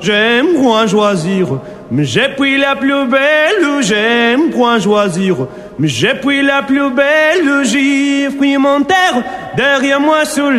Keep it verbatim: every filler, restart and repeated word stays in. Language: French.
j'aime point choisir. Mais j'ai pris la plus belle, j'aime point choisir. Mais j'ai pris la plus belle, j'ai pris mon terre derrière moi sous